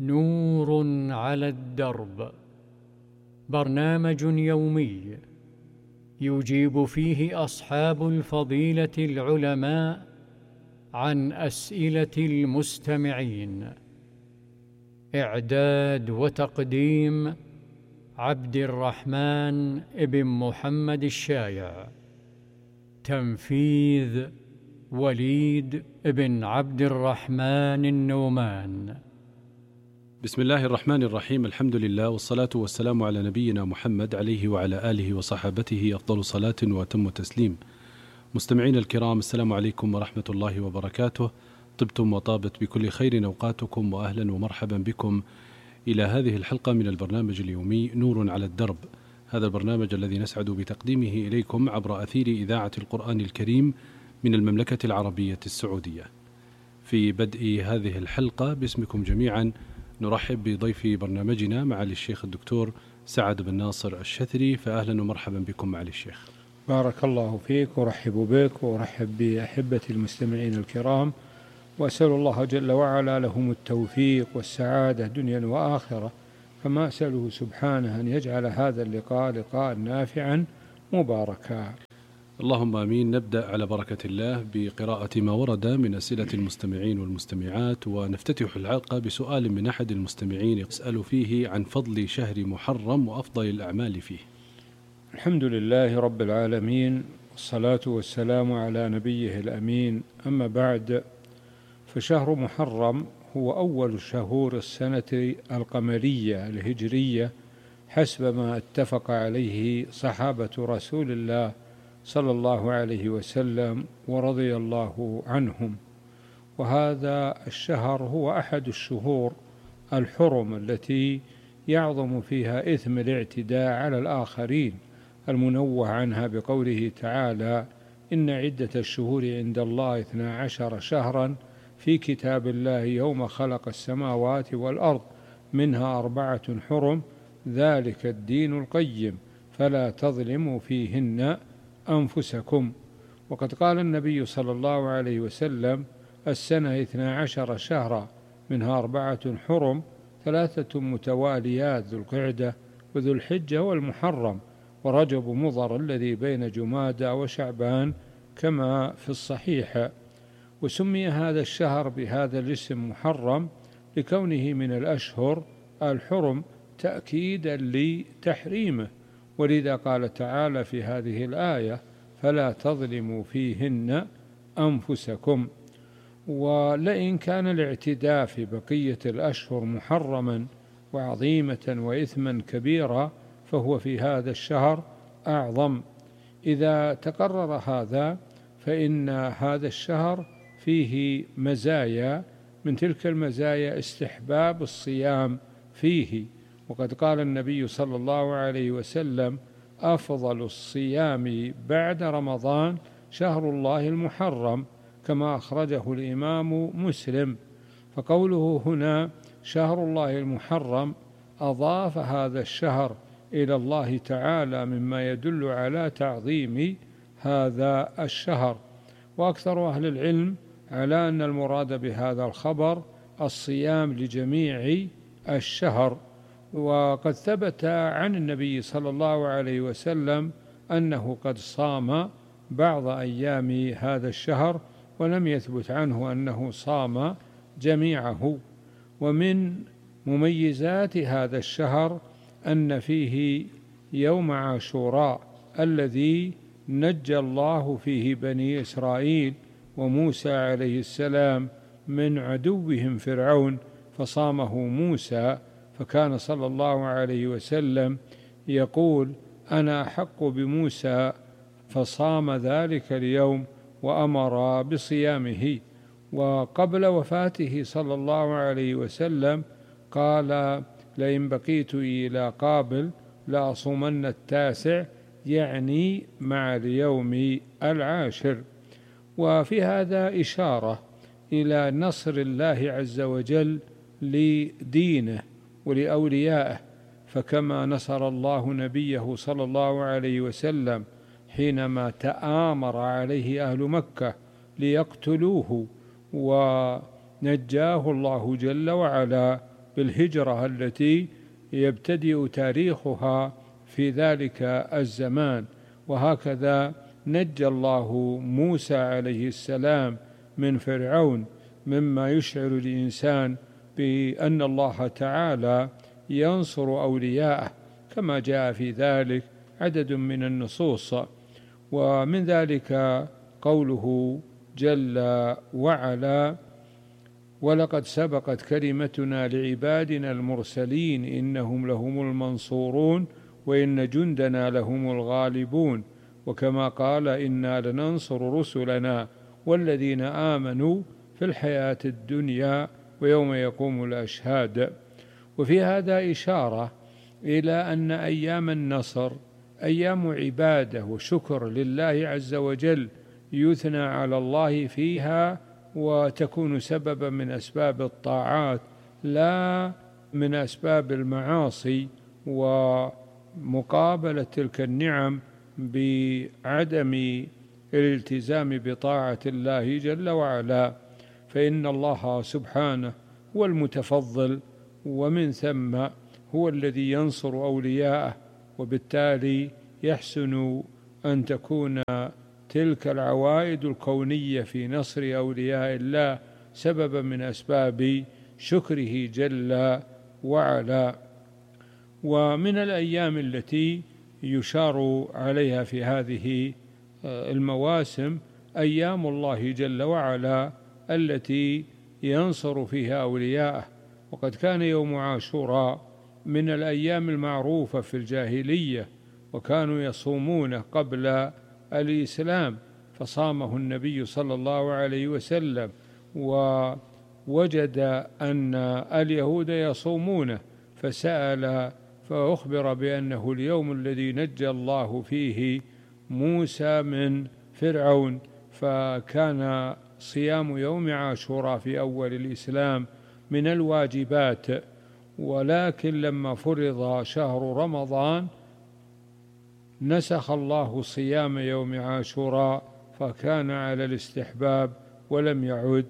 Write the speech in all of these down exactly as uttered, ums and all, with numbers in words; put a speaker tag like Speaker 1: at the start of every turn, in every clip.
Speaker 1: نور على الدرب، برنامج يومي يجيب فيه أصحاب الفضيلة العلماء عن أسئلة المستمعين. إعداد وتقديم عبد الرحمن ابن محمد الشايع. تنفيذ وليد ابن عبد الرحمن النومان.
Speaker 2: بسم الله الرحمن الرحيم. الحمد لله والصلاة والسلام على نبينا محمد عليه وعلى آله وصحابته أفضل صلاة وأتم تسليم. مستمعين الكرام، السلام عليكم ورحمة الله وبركاته. طبتم وطابت بكل خير أوقاتكم، وأهلا ومرحبا بكم إلى هذه الحلقة من البرنامج اليومي نور على الدرب. هذا البرنامج الذي نسعد بتقديمه إليكم عبر أثير إذاعة القرآن الكريم من المملكة العربية السعودية. في بدء هذه الحلقة باسمكم جميعا نرحب بضيف برنامجنا معالي الشيخ الدكتور سعد بن ناصر الشثري، فأهلا ومرحبا بكم معالي الشيخ.
Speaker 3: بارك الله فيك، ورحب بك ورحب بأحبتي المستمعين الكرام، وأسأل الله جل وعلا لهم التوفيق والسعادة دنيا وآخرة، كما أسأله سبحانه أن يجعل هذا اللقاء لقاء نافعا مباركا.
Speaker 2: اللهم آمين. نبدأ على بركة الله بقراءة ما ورد من أسئلة المستمعين والمستمعات، ونفتتح الحلقة بسؤال من أحد المستمعين يسأل فيه عن فضل شهر محرم وأفضل الأعمال فيه.
Speaker 3: الحمد لله رب العالمين، والصلاة والسلام على نبيه الأمين. أما بعد، فشهر محرم هو أول شهور السنة القمرية الهجرية حسب ما اتفق عليه صحابة رسول الله صلى الله عليه وسلم ورضي الله عنهم. وهذا الشهر هو أحد الشهور الحرم التي يعظم فيها إثم الاعتداء على الآخرين، المنوه عنها بقوله تعالى: إن عدة الشهور عند الله اثنا عشر شهرا في كتاب الله يوم خلق السماوات والأرض منها أربعة حرم ذلك الدين القيم فلا تظلموا فيهن أنفسكم. وقد قال النبي صلى الله عليه وسلم: السنة اثنا عشر شهرا منها أربعة حرم، ثلاثة متواليات ذو القعدة وذو الحجة والمحرم ورجب مضر الذي بين جمادى وشعبان كما في الصحيح. وسمي هذا الشهر بهذا الاسم محرم لكونه من الأشهر الحرم تأكيدا لتحريمه، ولذا قال تعالى في هذه الآية: فلا تظلموا فيهن أنفسكم. ولئن كان الاعتداء في بقية الأشهر محرما وعظيمة وإثما كبيرا، فهو في هذا الشهر أعظم. إذا تقرر هذا، فإن هذا الشهر فيه مزايا، من تلك المزايا استحباب الصيام فيه. وقد قال النبي صلى الله عليه وسلم: أفضل الصيام بعد رمضان شهر الله المحرم، كما أخرجه الإمام مسلم. فقوله هنا شهر الله المحرم أضاف هذا الشهر إلى الله تعالى مما يدل على تعظيم هذا الشهر. وأكثر أهل العلم على أن المراد بهذا الخبر الصيام لجميع الشهر. وقد ثبت عن النبي صلى الله عليه وسلم أنه قد صام بعض أيام هذا الشهر، ولم يثبت عنه أنه صام جميعه. ومن مميزات هذا الشهر أن فيه يوم عاشوراء الذي نجى الله فيه بني إسرائيل وموسى عليه السلام من عدوهم فرعون، فصامه موسى، فكان صلى الله عليه وسلم يقول: أنا أحق بموسى، فصام ذلك اليوم وأمر بصيامه. وقبل وفاته صلى الله عليه وسلم قال: لئن بقيت إلى قابل لأصومن التاسع، يعني مع اليوم العاشر. وفي هذا إشارة إلى نصر الله عز وجل لدينه ولأوليائه، فكما نصر الله نبيه صلى الله عليه وسلم حينما تآمر عليه أهل مكة ليقتلوه ونجاه الله جل وعلا بالهجرة التي يبتدئ تاريخها في ذلك الزمان. وهكذا نجى الله موسى عليه السلام من فرعون، مما يشعر الإنسان بأن الله تعالى ينصر أولياءه، كما جاء في ذلك عدد من النصوص. ومن ذلك قوله جل وعلا: ولقد سبقت كلمتنا لعبادنا المرسلين إنهم لهم المنصورون وإن جندنا لهم الغالبون. وكما قال: إنا لننصر رسلنا والذين آمنوا في الحياة الدنيا ويوم يقوم الأشهاد. وفي هذا إشارة إلى أن أيام النصر أيام عبادة وشكر لله عز وجل، يثنى على الله فيها وتكون سببا من أسباب الطاعات لا من أسباب المعاصي، ومقابلة تلك النعم بعدم الالتزام بطاعة الله جل وعلا، فإن الله سبحانه هو المتفضل، ومن ثم هو الذي ينصر أولياءه، وبالتالي يحسن أن تكون تلك العوائد الكونية في نصر أولياء الله سببا من أسباب شكره جل وعلا. ومن الأيام التي يشار عليها في هذه المواسم أيام الله جل وعلا التي ينصر فيها أولياءه. وقد كان يوم عاشوراء من الأيام المعروفة في الجاهلية، وكانوا يصومونه قبل الإسلام، فصامه النبي صلى الله عليه وسلم، ووجد أن اليهود يصومونه فسأل فأخبر بأنه اليوم الذي نجى الله فيه موسى من فرعون، فكان صيام يوم عاشوراء في أول الإسلام من الواجبات. ولكن لما فرض شهر رمضان نسخ الله صيام يوم عاشوراء، فكان على الاستحباب ولم يعد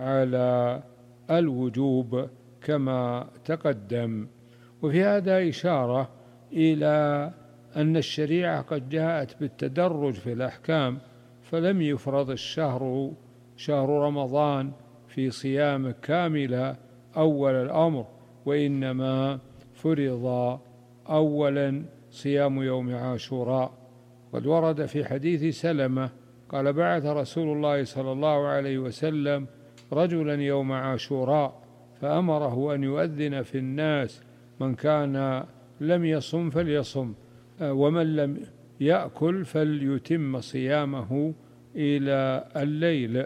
Speaker 3: على الوجوب كما تقدم. وفي هذا إشارة إلى أن الشريعة قد جاءت بالتدرج في الأحكام، فلم يفرض الشهر شهر رمضان في صيام كاملة أول الأمر، وإنما فرض أولا صيام يوم عاشوراء. قد ورد في حديث سلمة قال: بعث رسول الله صلى الله عليه وسلم رجلا يوم عاشوراء فأمره أن يؤذن في الناس: من كان لم يصم فليصم، ومن لم يأكل فليتم صيامه إلى الليل.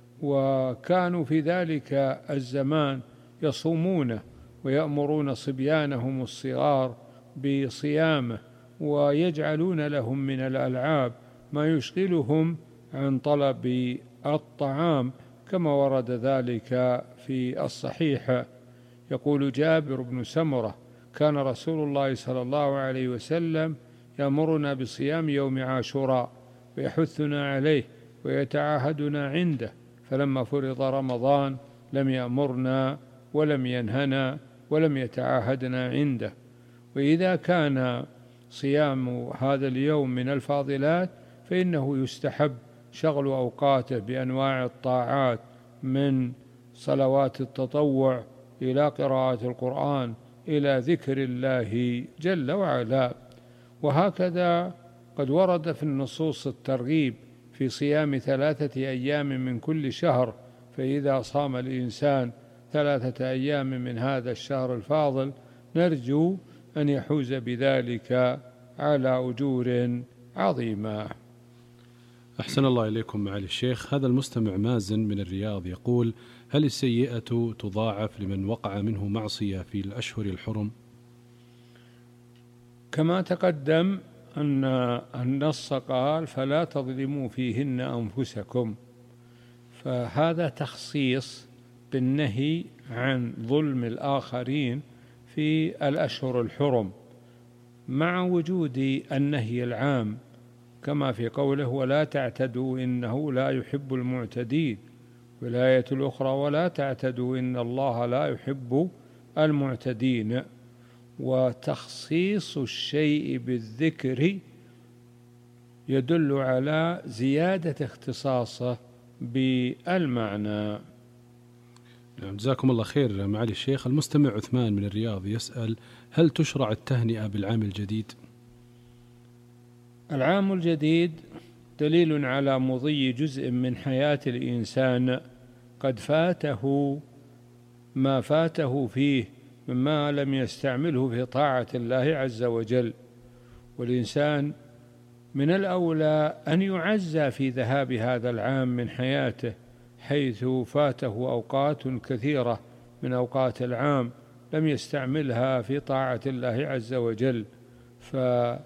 Speaker 3: وكانوا في ذلك الزمان يصومونه ويأمرون صبيانهم الصغار بصيامه، ويجعلون لهم من الألعاب ما يشغلهم عن طلب الطعام، كما ورد ذلك في الصحيح. يقول جابر بن سمرة: كان رسول الله صلى الله عليه وسلم يأمرنا بصيام يوم عاشوراء ويحثنا عليه ويتعاهدنا عنده، فلما فرض رمضان لم يأمرنا ولم ينهنا ولم يتعاهدنا عنده. وإذا كان صيام هذا اليوم من الفاضلات فإنه يستحب شغل أوقاته بأنواع الطاعات، من صلوات التطوع إلى قراءة القرآن إلى ذكر الله جل وعلا. وهكذا قد ورد في النصوص الترغيب في صيام ثلاثة أيام من كل شهر، فإذا صام الإنسان ثلاثة أيام من هذا الشهر الفاضل نرجو أن يحوز بذلك على أجور عظيمة.
Speaker 2: أحسن الله إليكم معالي الشيخ. هذا المستمع مازن من الرياض يقول: هل السيئة تضاعف لمن وقع منه معصية في الأشهر الحرم؟
Speaker 3: كما تقدم أن النص قال: فلا تظلموا فيهن أنفسكم، فهذا تخصيص بالنهي عن ظلم الآخرين في الأشهر الحرم، مع وجود النهي العام كما في قوله: ولا تعتدوا إنه لا يحب المعتدين. والآية الأخرى: ولا تعتدوا إن الله لا يحب المعتدين. وتخصيص الشيء بالذكر يدل على زيادة اختصاصه بالمعنى.
Speaker 2: نعم، جزاكم الله خير معالي الشيخ. المستمع عثمان من الرياض يسأل: هل تشرع التهنئة بالعام الجديد؟
Speaker 3: العام الجديد دليل على مضي جزء من حياة الإنسان قد فاته ما فاته فيه مما لم يستعمله في طاعة الله عز وجل، والإنسان من الأولى أن يعزى في ذهاب هذا العام من حياته، حيث فاته أوقات كثيرة من أوقات العام لم يستعملها في طاعة الله عز وجل، فهذا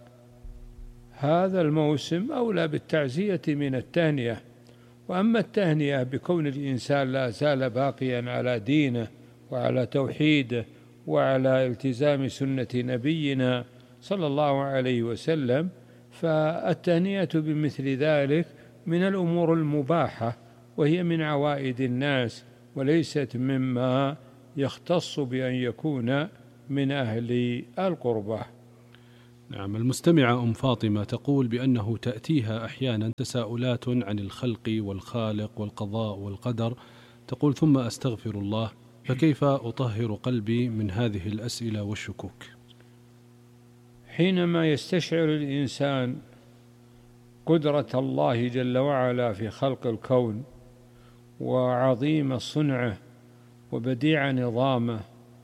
Speaker 3: الموسم أولى بالتعزية من التهنئة. وأما التهنئة بكون الإنسان لا زال باقيا على دينه وعلى توحيده وعلى التزام سنة نبينا صلى الله عليه وسلم، فالتهنئة بمثل ذلك من الأمور المباحة، وهي من عوائد الناس وليست مما يختص بأن يكون من أهل القربة.
Speaker 2: نعم، المستمعة أم فاطمة تقول بأنه تأتيها أحيانا تساؤلات عن الخلق والخالق والقضاء والقدر، تقول: ثم أستغفر الله، فكيف أطهر قلبي من هذه الأسئلة والشكوك؟
Speaker 3: حينما يستشعر الإنسان قدرة الله جل وعلا في خلق الكون وعظيم صنعه وبديع نظامه،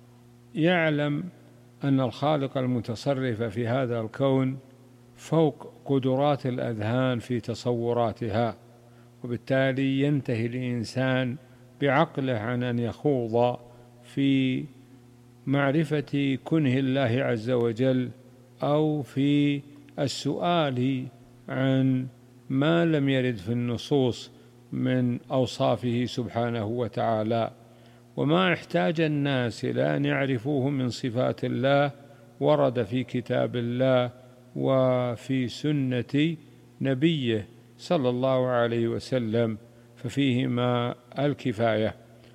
Speaker 3: يعلم أن الخالق المتصرف في هذا الكون فوق قدرات الأذهان في تصوراتها، وبالتالي ينتهي الإنسان بعقله عن أن يخوض في معرفة كنه الله عز وجل أو في السؤال عن ما لم يرد في النصوص من أوصافه سبحانه وتعالى. وما احتاج الناس إلى أن يعرفوه من صفات الله ورد في كتاب الله وفي سنة نبيه صلى الله عليه وسلم، ففيهما الكفاية.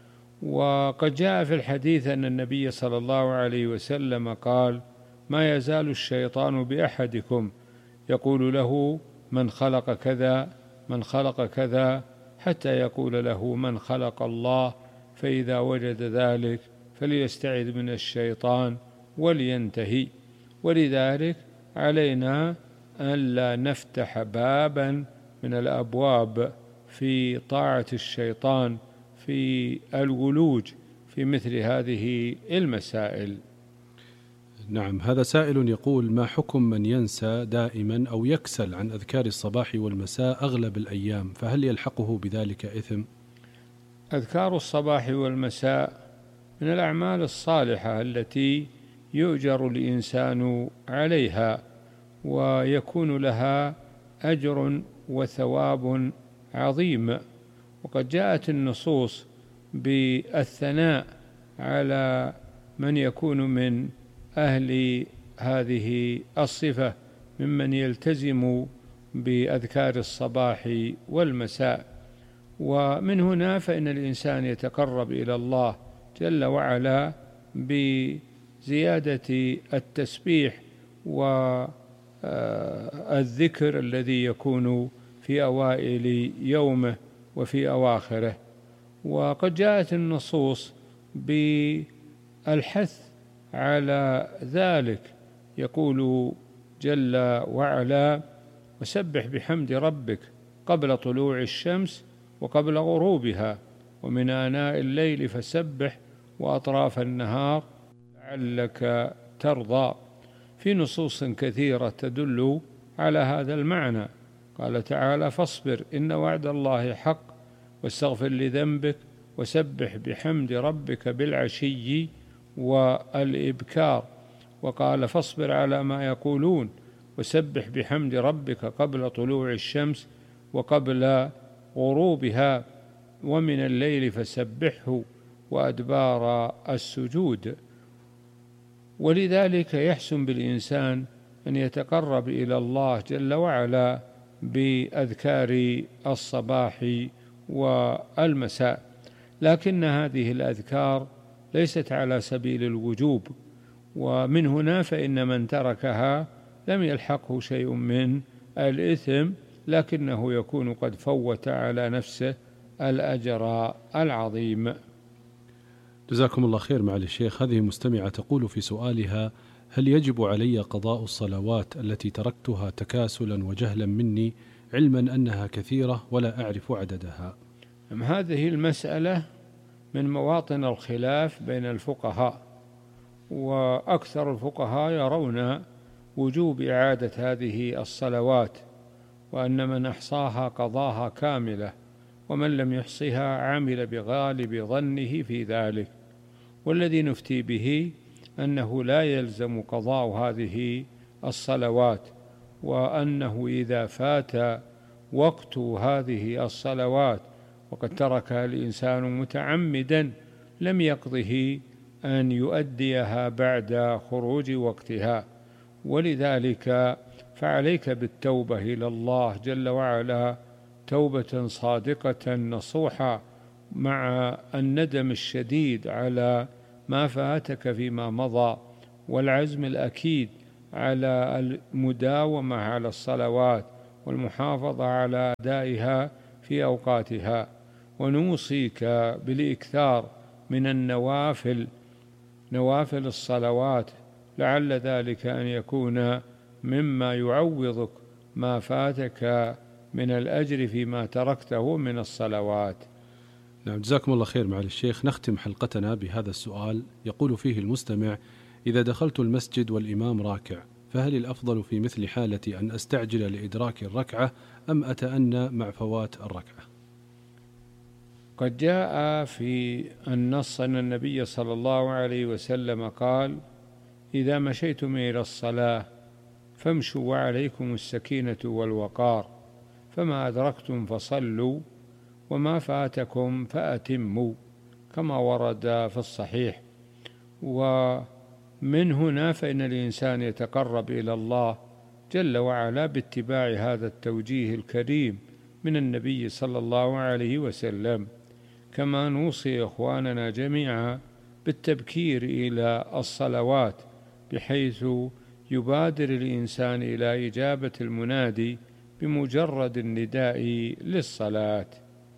Speaker 3: وقد جاء في الحديث أن النبي صلى الله عليه وسلم قال: ما يزال الشيطان بأحدكم يقول له من خلق كذا من خلق كذا، حتى يقول له من خلق الله، فإذا وجد ذلك فليستعذ من الشيطان ولينتهي. ولذلك علينا أن لا نفتح بابا من الأبواب في طاعة الشيطان في الولوج في مثل هذه المسائل.
Speaker 2: نعم، هذا سائل يقول: ما حكم من ينسى دائما أو يكسل عن أذكار الصباح والمساء أغلب الأيام، فهل يلحقه بذلك إثم؟
Speaker 3: أذكار الصباح والمساء من الأعمال الصالحة التي يؤجر الإنسان عليها ويكون لها أجر وثواب عظيم، وقد جاءت النصوص بالثناء على من يكون من أهل هذه الصفة ممن يلتزم بأذكار الصباح والمساء. ومن هنا فإن الإنسان يتقرب إلى الله جل وعلا بزيادة التسبيح والذكر الذي يكون في أوائل يومه وفي أواخره. وقد جاءت النصوص بالحث على ذلك، يقول جل وعلا: وسبح بحمد ربك قبل طلوع الشمس وقبل غروبها ومن آناء الليل فسبح وأطراف النهار لعلك ترضى. في نصوص كثيرة تدل على هذا المعنى. قال تعالى: فاصبر إن وعد الله حق واستغفر لذنبك وسبح بحمد ربك بالعشي والإبكار. وقال: فاصبر على ما يقولون وسبح بحمد ربك قبل طلوع الشمس وقبل غروبها ومن الليل فسبحه وأدبار السجود. ولذلك يحسن بالإنسان أن يتقرب إلى الله جل وعلا بأذكار الصباح والمساء، لكن هذه الأذكار ليست على سبيل الوجوب، ومن هنا فإن من تركها لم يلحقه شيء من الإثم، لكنه يكون قد فوت على نفسه الأجر العظيم.
Speaker 2: جزاكم الله خير معالي الشيخ. هذه مستمعة تقول في سؤالها: هل يجب علي قضاء الصلوات التي تركتها تكاسلا وجهلا مني، علما أنها كثيرة ولا أعرف عددها؟
Speaker 3: هذه المسألة من مواطن الخلاف بين الفقهاء، وأكثر الفقهاء يرون وجوب إعادة هذه الصلوات، وأن من أحصاها قضاها كاملة، ومن لم يحصها عمل بغالب ظنه في ذلك. والذي نفتي به أنه لا يلزم قضاء هذه الصلوات، وأنه إذا فات وقت هذه الصلوات وقد تركها الإنسان متعمدا لم يقضه أن يؤديها بعد خروج وقتها. ولذلك فعليك بالتوبة إلى الله جل وعلا توبة صادقة نصوحة، مع الندم الشديد على ما فاتك فيما مضى، والعزم الأكيد على المداومة على الصلوات والمحافظة على أدائها في أوقاتها. ونوصيك بالإكثار من النوافل، نوافل الصلوات، لعل ذلك أن يكون مما يعوضك ما فاتك من الأجر فيما تركته من الصلوات.
Speaker 2: نعم، جزاكم الله خير معالي الشيخ. نختم حلقتنا بهذا السؤال، يقول فيه المستمع: إذا دخلت المسجد والإمام راكع، فهل الأفضل في مثل حالتي أن أستعجل لإدراك الركعة أم أتأنى مع فوات الركعة؟
Speaker 3: قد جاء في النص أن النبي صلى الله عليه وسلم قال: إذا مشيتم إلى الصلاة فامشوا وعليكم السكينة والوقار، فما أدركتم فصلوا وما فاتكم فأتموا، كما ورد في الصحيح. ومن هنا فإن الإنسان يتقرب إلى الله جل وعلا باتباع هذا التوجيه الكريم من النبي صلى الله عليه وسلم. كما نوصي إخواننا جميعا بالتبكير إلى الصلوات، بحيث يبادر الإنسان إلى إجابة المنادي بمجرد النداء للصلاة.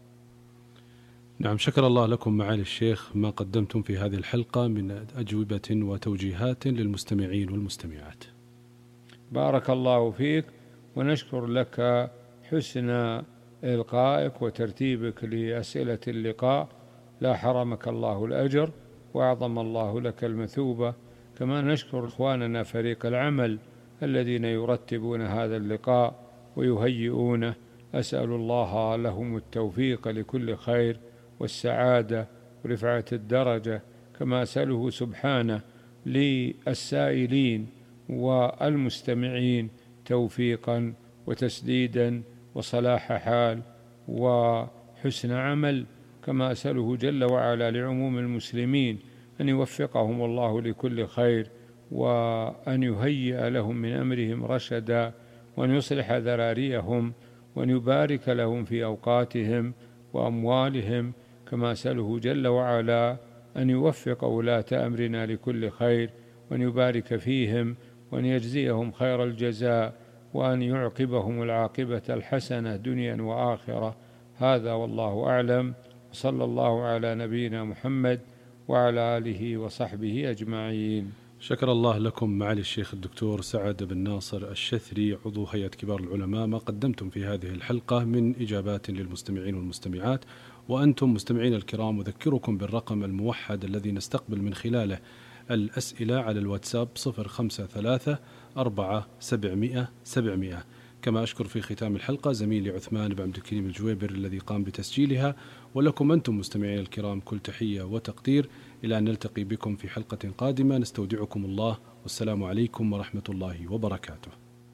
Speaker 2: نعم، شكر الله لكم معالي الشيخ ما قدمتم في هذه الحلقة من أجوبة وتوجيهات للمستمعين والمستمعات.
Speaker 3: بارك الله فيك، ونشكر لك حسن إلقائك وترتيبك لأسئلة اللقاء، لا حرمك الله الأجر وأعظم الله لك المثوبة. كما نشكر إخواننا فريق العمل الذين يرتبون هذا اللقاء ويهيئونه، أسأل الله لهم التوفيق لكل خير والسعادة ورفعة الدرجة، كما أسأله سبحانه للسائلين والمستمعين توفيقا وتسديدا وصلاح حال وحسن عمل. كما أسأله جل وعلا لعموم المسلمين أن يوفقهم الله لكل خير، وأن يهيئ لهم من أمرهم رشدا، وأن يصلح ذراريهم، وأن يبارك لهم في أوقاتهم وأموالهم. كما أسأله جل وعلا أن يوفق ولاة أمرنا لكل خير، وأن يبارك فيهم، وأن يجزيهم خير الجزاء، وأن يعقبهم العاقبة الحسنة دنيا وآخرة. هذا والله أعلم، صلى الله على نبينا محمد وعلى آله وصحبه أجمعين.
Speaker 2: شكر الله لكم معالي الشيخ الدكتور سعد بن ناصر الشثري عضو هيئة كبار العلماء ما قدمتم في هذه الحلقة من إجابات للمستمعين والمستمعات. وأنتم مستمعين الكرام، أذكركم بالرقم الموحد الذي نستقبل من خلاله الأسئلة على الواتساب صفر خمسة ثلاثة أربعة سبعمائة سبعمائة. كما أشكر في ختام الحلقة زميلي عثمان بن عبد الكريم الجويبر الذي قام بتسجيلها. ولكم أنتم مستمعين الكرام كل تحية وتقدير، إلى أن نلتقي بكم في حلقة قادمة. نستودعكم الله، والسلام عليكم ورحمة الله وبركاته.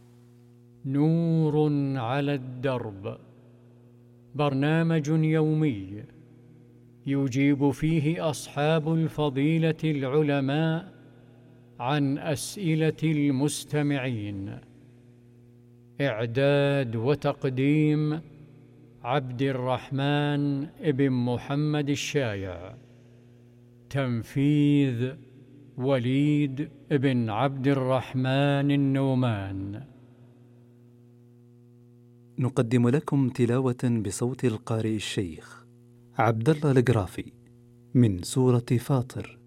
Speaker 1: نور على الدرب، برنامج يومي يجيب فيه أصحاب الفضيلة العلماء عن أسئلة المستمعين. إعداد وتقديم عبد الرحمن بن محمد الشايع. تنفيذ وليد بن عبد الرحمن النومان.
Speaker 4: نقدم لكم تلاوة بصوت القارئ الشيخ عبد الله القرافي من سورة فاطر.